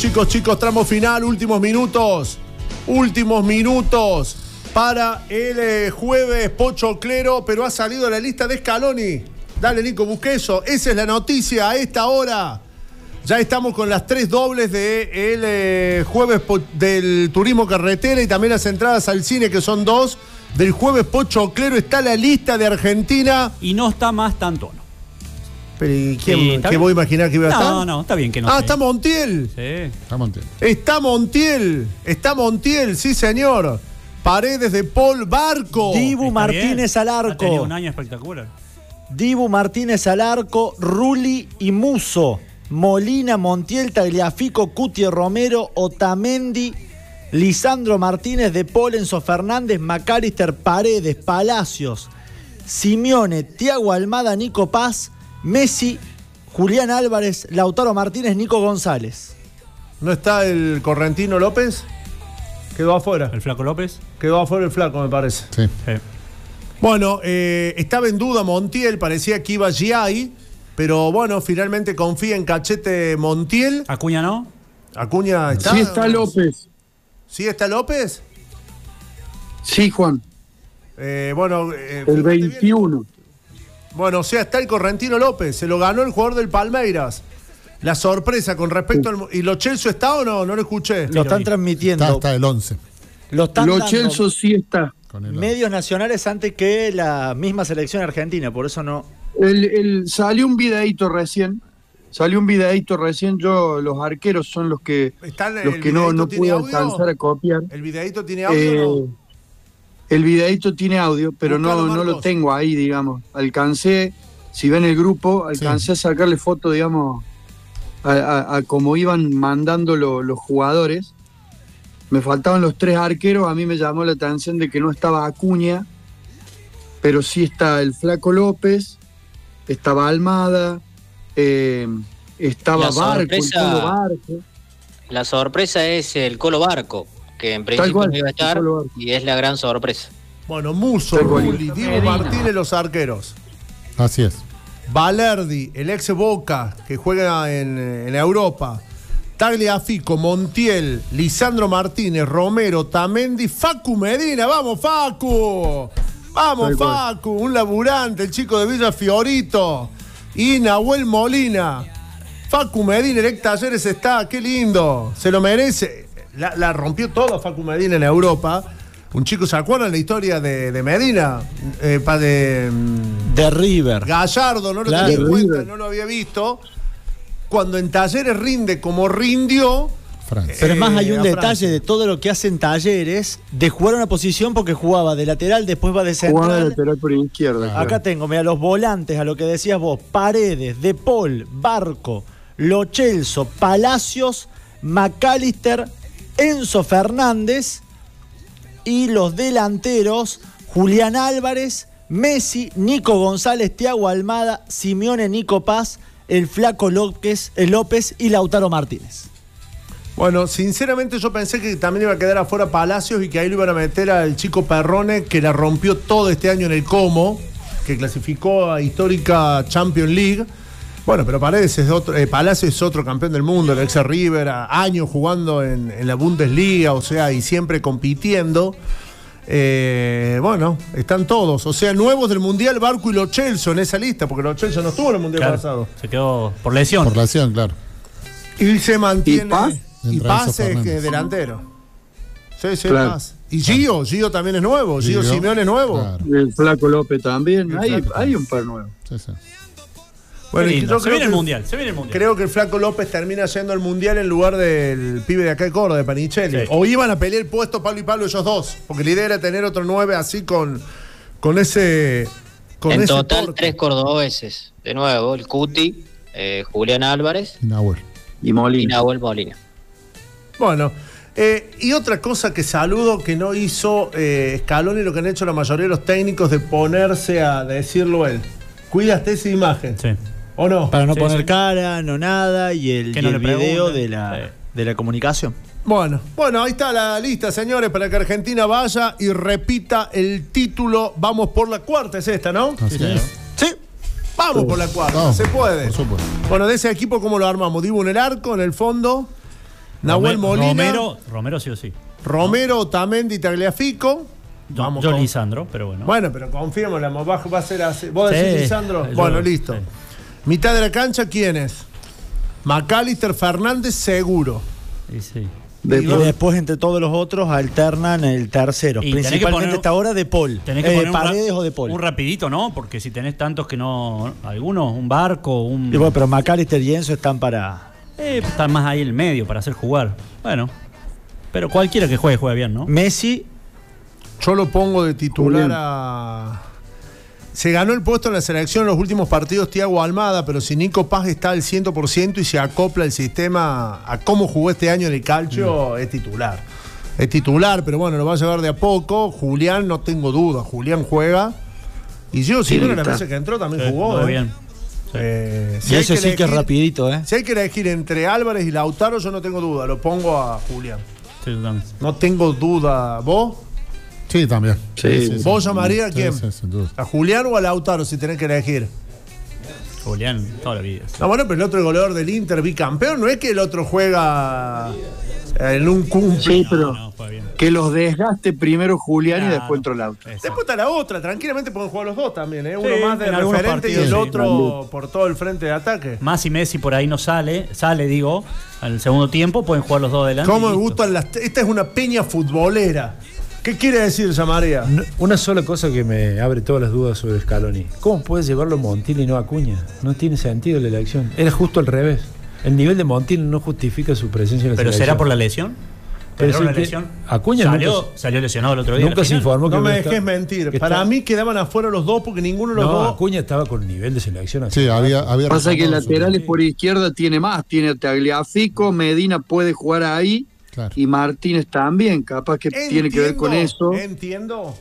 Chicos, tramo final, últimos minutos para el jueves pochoclero, pero ha salido la lista de Scaloni. Dale, Nico, busque eso. Esa es la noticia a esta hora. Ya estamos con las 3 dobles del jueves del turismo carretera y también las entradas al cine, que son 2. Del jueves pochoclero está la lista de Argentina. Y no está más tanto, ¿no? Pero ¿y quién? ¿Qué voy a imaginar que iba a estar? No, está bien que no. Está Montiel. Sí. Está Montiel, sí, señor. Paredes, De Paul, Barco. Dibu Martínez al arco. Ha tenido un año espectacular. Dibu Martínez al arco, Rulli y Musso. Molina, Montiel, Tagliafico, Cuti, Romero, Otamendi, Lisandro Martínez, De Paul, Enzo Fernández, McAllister, Paredes, Palacios, Simeone, Thiago Almada, Nico Paz, Messi, Julián Álvarez, Lautaro Martínez, Nico González. ¿No está el correntino López? Quedó afuera. ¿El Flaco López? Quedó afuera el Flaco, me parece. Sí. Bueno, estaba en duda Montiel, parecía que iba Giai, pero bueno, finalmente confía en Cachete Montiel. ¿Acuña no? ¿Acuña está? Sí está López. ¿Sí está López? Sí, Juan. El El 21. Bueno, o sea, está el correntino López, se lo ganó el jugador del Palmeiras. La sorpresa con respecto al... ¿Y Lo Celso está o no? No lo escuché. Lo están transmitiendo. Está el 11. Lo están Lo dando Celso sí está. medios nacionales antes que la misma selección argentina, por eso no... Salió un videíto recién. Yo, los arqueros son los que no pude alcanzar a copiar. ¿El videíto tiene audio o no? El videíto tiene audio, pero no lo tengo ahí, digamos. Alcancé, si ven el grupo, a sacarle foto, digamos, a cómo iban mandando los jugadores. Me faltaban los 3 arqueros. A mí me llamó la atención de que no estaba Acuña, pero sí está el Flaco López, estaba Almada, estaba Barco, el Colo Barco. La sorpresa es el Colo Barco, que en principio no iba a estar, y es la gran sorpresa. Bueno, Musso, Rulli, Dibu Martínez, los arqueros. Así es. Valerdi, el ex Boca, que juega en Europa. Tagliafico, Montiel, Lisandro Martínez, Romero, Tamendi, Facu Medina. ¡Vamos, Facu! ¡Vamos, Facu! Un laburante, el chico de Villa Fiorito. Y Nahuel Molina. Facu Medina, en Talleres está. ¡Qué lindo! Se lo merece. La rompió todo Facu Medina en Europa. Un chico, ¿se acuerdan la historia de Medina? De River. Gallardo, no lo tenía en cuenta, no lo había visto. Cuando en Talleres rinde como rindió. Pero más hay un detalle de todo lo que hacen Talleres, de jugar una posición, porque jugaba de lateral, después va de central. Jugaba de lateral por izquierda. Acá tengo, mira, los volantes, a lo que decías vos: Paredes, De Paul, Barco, Lo Celso, Palacios, McAllister, Enzo Fernández. Y los delanteros: Julián Álvarez, Messi, Nico González, Thiago Almada, Simeone, Nico Paz, el Flaco López y Lautaro Martínez. Bueno, sinceramente yo pensé que también iba a quedar afuera Palacios y que ahí lo iban a meter al chico Perrone, que la rompió todo este año en el Como, que clasificó a histórica Champions League. Bueno, pero Palacios es otro campeón del mundo, el ex River, años jugando en la Bundesliga, o sea, y siempre compitiendo. Bueno, están todos, o sea, nuevos del Mundial, Barco y Lo Celso en esa lista, porque Lo Celso no estuvo en el Mundial pasado. Se quedó por lesión. Por lesión, claro. Y se mantiene. ¿Y Paz es delantero. Sí, claro. Paz. Y Gio también es nuevo. Gio Simeone es nuevo. Claro. El Flaco López también. Hay un par nuevos. Sí. Bueno, se viene el Mundial. Creo que el Flaco López termina yendo al Mundial en lugar del pibe de acá de Córdoba, de Panichelli. Sí. O iban a pelear el puesto Pablo y Pablo ellos dos, porque la idea era tener otro 9 así con ese... En total torque. 3 cordobeses. De nuevo, el Cuti, Julián Álvarez y Molina. Y Nahuel Molina. Bueno, y otra cosa que saludo que no hizo Scaloni, lo que han hecho la mayoría de los técnicos, de ponerse a decirlo él. Cuídate esa imagen. Sí. ¿O no? Para no poner cara, no nada, y el video de la comunicación. Bueno, ahí está la lista, señores, para que Argentina vaya y repita el título. Vamos por la cuarta, es esta, ¿no? Sí. Vamos por la cuarta, se puede. Por supuesto. Bueno, de ese equipo, ¿cómo lo armamos? Dibu en el arco, en el fondo. Nahuel Molina. Romero sí o sí. Romero, Otamendi, Tagliafico. Vamos yo Lisandro, pero bueno. Bueno, pero confiémosle, va a ser así. ¿Vos decís Lisandro? Bueno, listo. Sí. Mitad de la cancha, ¿quién es? McAllister, Fernández, seguro. Sí. Y después, entre todos los otros, alternan el tercero. Y principalmente hasta ahora de Paul. Tenés que poner Paredes o de Paul. Un rapidito, ¿no? Porque si tenés tantos que no... Algunos, un Barco, un... Y bueno, pero McAllister y Enzo están para... están más ahí en el medio para hacer jugar. Bueno. Pero cualquiera que juegue bien, ¿no? Messi. Yo lo pongo de titular a... Se ganó el puesto en la selección en los últimos partidos Thiago Almada, pero si Nico Paz está al 100% y se acopla el sistema a cómo jugó este año en el calcio, es titular. Es titular, pero bueno, lo va a llevar de a poco. Julián, no tengo duda. Julián juega. Y yo, si no, la vez que entró también jugó. Muy bien. Y eso sí que es rapidito, ¿eh? Si hay que elegir entre Álvarez y Lautaro, yo no tengo duda. Lo pongo a Julián. Sí, no tengo duda. ¿Vos? Sí, también. ¿Vos llamarías a quién? Sí, sin duda. ¿A Julián o a Lautaro si tenés que elegir? Julián, toda la vida. No, bueno, pero el otro goleador del Inter, bicampeón, no es que el otro juega en un cumple. Sí, pero que los desgaste primero Julián y después entró Lautaro. Después está la otra, tranquilamente pueden jugar los dos también, ¿eh? Uno Sí, más de en algunos referente y partidos, el sí. otro por todo el frente de ataque. Más y Messi por ahí no sale, digo, al segundo tiempo pueden jugar los dos delante. ¿Cómo me gustan las... Esta es una peña futbolera. ¿Qué quiere decir, Samaria? Una sola cosa que me abre todas las dudas sobre Scaloni. ¿Cómo puedes llevarlo a Montiel y no a Acuña? No tiene sentido la elección. Era justo al revés. El nivel de Montiel no justifica su presencia en la selección. ¿Pero será por la lesión? Pero la lesión. Acuña salió lesionado el otro día. Nunca se informó que no me dejes mentir. Para mí quedaban afuera los dos porque ninguno de los dos. Acuña estaba con nivel de selección. Sí, había pasa que laterales por izquierda tiene más. Tiene a Tagliafico, Medina puede jugar ahí. Claro. Y Martínez también, capaz que tiene que ver con eso. Entiendo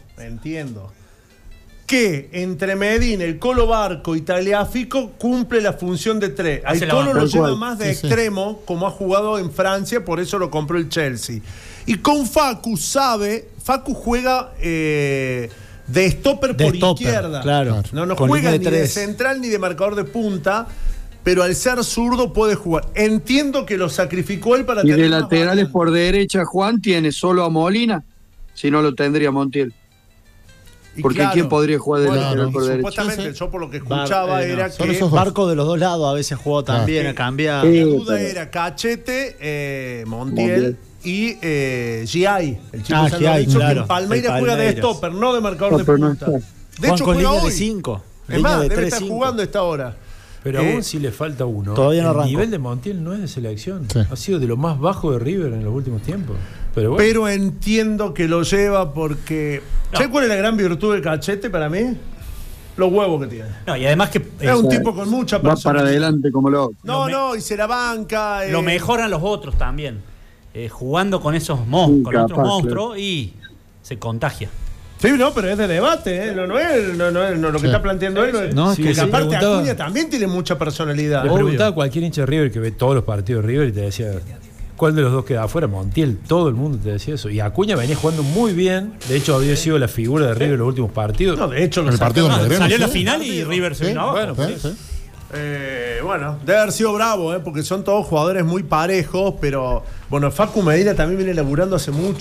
que entre Medina, el Colo Barco y Tagliafico cumple la función de tres. Al Colo lo lleva más de extremo, como ha jugado en Francia, por eso lo compró el Chelsea. Y con Facu juega de stopper por izquierda. Claro. No juega ni de central ni de marcador de punta. Pero al ser zurdo puede jugar. Entiendo que lo sacrificó él para tener. Y de más laterales variante. Por derecha, Juan tiene solo a Molina, si no lo tendría Montiel. Porque claro, ¿quién podría jugar de lateral por derecha? Supuestamente, yo por lo que escuchaba era que. Barco de los dos lados a veces jugó también a cambiar. La duda era Cachete, Montiel y Giai. El chico Giai, claro. Que Palmeiras juega de stopper, no de marcador de punta. De hecho, con juega línea hoy. De 5. Es más, debe estar jugando a esta hora. Pero aún sí le falta uno. Todavía no arrancó. El nivel de Montiel no es de selección. Sí. Ha sido de lo más bajo de River en los últimos tiempos. Pero entiendo que lo lleva porque... ¿Sabes cuál es la gran virtud de Cachete para mí? Los huevos que tiene. No, y además que... Es un tipo con mucha personalidad. Va para adelante como lo... No, y se la banca. Lo mejoran los otros también. Jugando con esos monstruos, con otros monstruos y se contagia. Sí, no, pero es de debate, ¿eh? No es lo que está planteando él. No, es que aparte Acuña también tiene mucha personalidad. Le preguntaba a cualquier hincha de River que ve todos los partidos de River y te decía, ¿cuál de los dos queda afuera? Montiel, todo el mundo te decía eso. Y Acuña venía jugando muy bien. De hecho, había sido la figura de River en los últimos partidos. No, de hecho, el partido salió en la final y River se vino abajo. Bueno, debe haber sido bravo, porque son todos jugadores muy parejos, pero bueno, Facu Medina también viene laburando hace mucho.